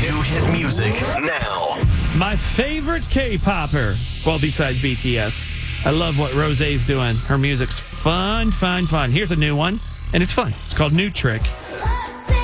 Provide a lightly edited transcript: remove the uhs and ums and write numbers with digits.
New hit music now. My favorite K-popper. Well, besides BTS. I love what Rosé's doing. Her music's fun. Here's a new one, and it's fun. It's called New Trick.